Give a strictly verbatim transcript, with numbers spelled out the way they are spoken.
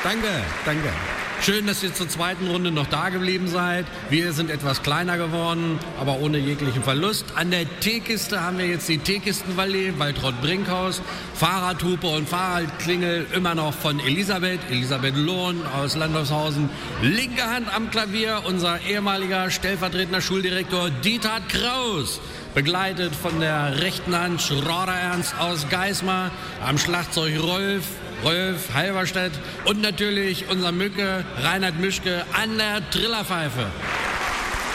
Danke, danke. Schön, dass ihr zur zweiten Runde noch da geblieben seid. Wir sind etwas kleiner geworden, aber ohne jeglichen Verlust. An der Teekiste haben wir jetzt die Teekistenvallee, Waltraud-Brinkhaus. Fahrradhupe und Fahrradklingel immer noch von Elisabeth, Elisabeth Lohn aus Landaushausen. Linke Hand am Klavier, unser ehemaliger stellvertretender Schuldirektor Dieter Kraus. Begleitet von der rechten Hand Schroder Ernst aus Geismar, am Schlagzeug Rolf. Rolf Halberstedt und natürlich unser Mücke Reinhard Mischke an der Trillerpfeife.